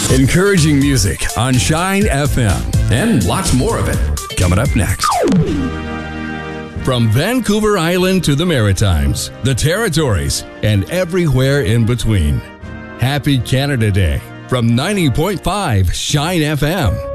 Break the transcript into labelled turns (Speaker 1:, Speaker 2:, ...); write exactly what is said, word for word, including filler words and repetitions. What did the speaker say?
Speaker 1: Encouraging music on Shine F M. And lots more of it coming up next. From Vancouver Island to the Maritimes, the Territories, and everywhere in between. Happy Canada Day from ninety point five Shine F M.